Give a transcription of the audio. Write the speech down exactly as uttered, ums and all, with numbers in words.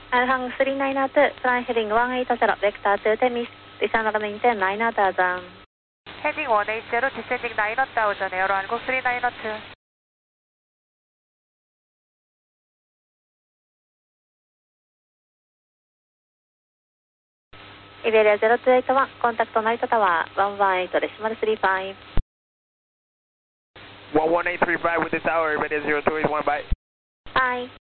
Alhang three nine zero two, flying heading one eight zero, vector to Temis, descend maintain nine thousand. Heading one eight zero, descending nine thousand, Aero Algo three nine zero two. Iberia zero two eight one, contact Narita Tower, one one eight decimal three five. one one eight three five with the tower, Iberia zero two eight one, bye. Bye.